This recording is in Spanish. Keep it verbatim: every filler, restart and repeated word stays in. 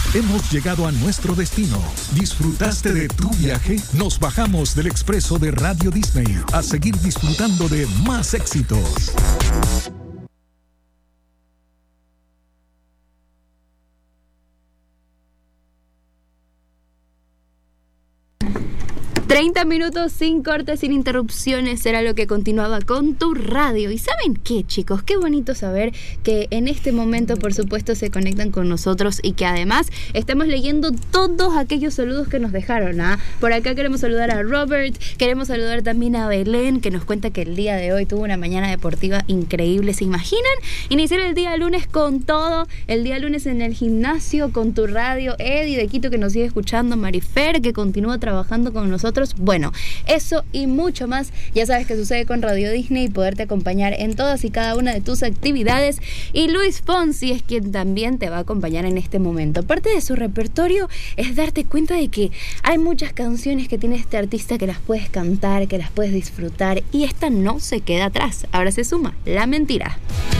Hemos llegado a nuestro destino. ¿Disfrutaste de tu viaje? Nos bajamos del expreso de Radio Disney a seguir disfrutando de más éxitos. treinta minutos sin cortes, sin interrupciones, era lo que continuaba con tu radio. ¿Y saben qué, chicos? Qué bonito saber que en este momento, por supuesto, se conectan con nosotros y que además estamos leyendo todos aquellos saludos que nos dejaron. ¿ah? Por acá queremos saludar a Robert, queremos saludar también a Belén, que nos cuenta que el día de hoy tuvo una mañana deportiva increíble. ¿Se imaginan? Iniciar el día lunes con todo, el día lunes en el gimnasio, con tu radio, Eddie de Quito que nos sigue escuchando, Marifer que continúa trabajando con nosotros. Bueno, eso y mucho más, ya sabes que sucede con Radio Disney y poderte acompañar en todas y cada una de tus actividades. Y Luis Fonsi es quien también te va a acompañar en este momento. Parte de su repertorio es darte cuenta de que hay muchas canciones que tiene este artista que las puedes cantar, que las puedes disfrutar, y esta no se queda atrás. Ahora se suma La Mentira.